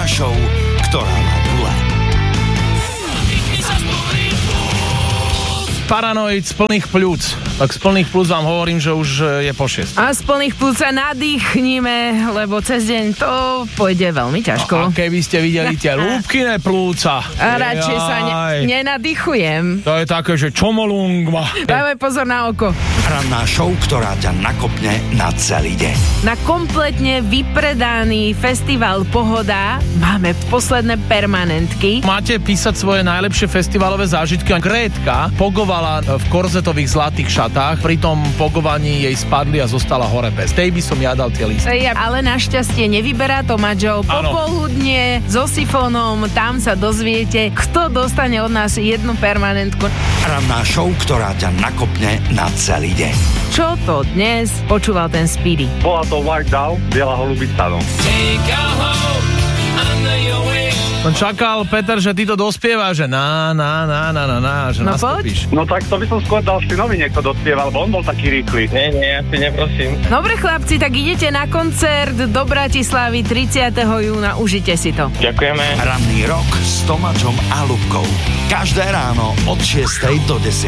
Ranná show, ktorá má gule. Paranoid z plných pľúc. Tak z plných pľúc vám hovorím, že už je po 6. A z plných pľúc sa nadýchnime, lebo cez deň to pôjde veľmi ťažko. A keby ste videli tie lúbkine plúca. A radšej sa nenadýchujem. To je také, že čomolungma. Dávaj pozor na oko. Ranná show, ktorá ťa nakopne na celý deň. Na kompletne vypredaný festival Pohoda máme posledné permanentky. Máte písať svoje najlepšie festivalové zážitky. Grétka pogovala v korzetových zlatých šatách, pri tom pogovaní jej spadli a zostala hore bez. Tej by som ja dal tie listy. Ale našťastie nevyberá to Maďo. Popoludne so sifónom, tam sa dozviete, kto dostane od nás jednu permanentku. Ranná show, ktorá ťa nakopne na celý deň. Čo to dnes počúval ten Speedy? Bola to White Dove, Biela holubica, no. On čakal, Peter, že ty to dospievaš, že na, že no nastúpiš. No tak to by som skôr dal Štinovi niekto dospieval, lebo on bol taký rýchly. Nie, ja si neprosím. Dobre chlapci, tak idete na koncert do Bratislavy 30. júna, užite si to. Ďakujeme. Ranný rok s Tomáčom a Ľubkou. Každé ráno od 6. do 10.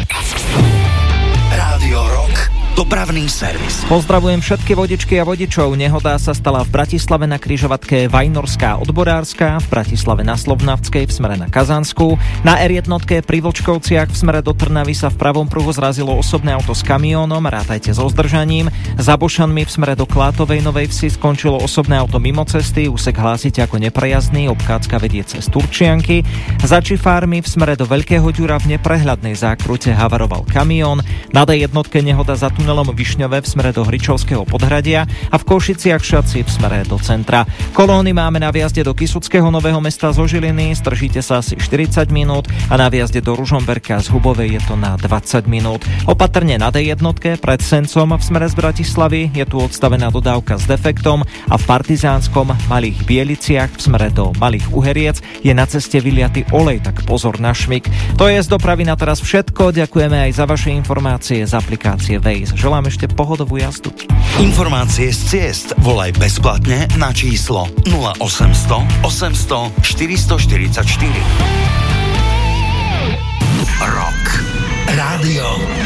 Rádio Rock. Dopravný servis. Pozdravujem všetky vodičky a vodičov. Nehoda sa stala v Bratislave na križovatke Vajnorská odborárska, v Bratislave na Slovnavskej v smere na Kazanskú. Na R1 pri Vlčkovciach v smere do Trnavy sa v pravom pruhu zrazilo osobné auto s kamiónom, rátajte so zdržaním. Za Bošanmi v smere do Klátovej Novej Vsi skončilo osobné auto mimo cesty, úsek hlásite ako neprejazdný, obchádzka vedie cez Turčianky. Za Čifármi v smere do Veľkého Ďura v neprehľadnej zákrute havaroval kamión. Na D1 nehoda za tunelom Višňové v smere do Hričovského podhradia a v Košiciach Šaci v smere do centra. Kolóny máme na výjazde do Kysuckého Nového Mesta zo Žiliny, stržíte sa asi 40 minút a na výjazde do Ružomberka z Hubovej je to na 20 minút. Opatrne na D1 pred Sencom v smere z Bratislavy je tu odstavená dodávka s defektom a v Partizánskom Malých Bieliciach v smere do Malých Uheriec je na ceste vyliaty olej, tak pozor na šmik. To je z dopravy na teraz všetko, ďakujeme aj za vaše informácie z aplikácie Waze. Želám ešte pohodovú jazdu. Informácie z ciest volaj bezplatne na číslo 0800 800 444. Rock. Rádio